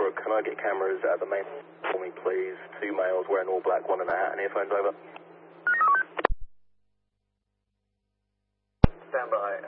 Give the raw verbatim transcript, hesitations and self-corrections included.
four, can I get cameras at the main for me, please? Two males wearing all black, one in a hat and earphones over. Stand by.